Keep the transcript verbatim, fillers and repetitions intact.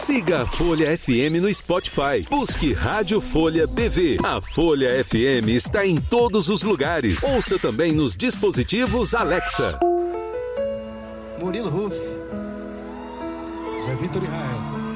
Siga a Folha F M no Spotify. Busque Rádio Folha B V. A Folha F M está em todos os lugares. Ouça também nos dispositivos Alexa. Murilo Ruf, Zé Vitor Israel.